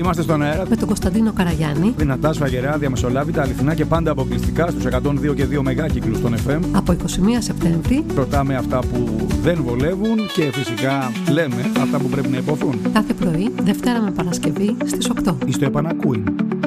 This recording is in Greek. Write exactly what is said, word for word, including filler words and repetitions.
Είμαστε στον αέρα με τον Κωνσταντίνο Καραγιάννη. Δυνατά, σφαγερά, διαμεσολάβητα, αληθινά και πάντα αποκλειστικά στους εκατόν δύο και δύο μεγάκυκλους των εφ εμ. Από εικοστή πρώτη Σεπτέμβρη. Ρωτάμε αυτά που δεν βολεύουν και φυσικά λέμε αυτά που πρέπει να υποθούν. Κάθε πρωί, Δευτέρα με Παρασκευή στις οκτώ. Είστε επανακούιν.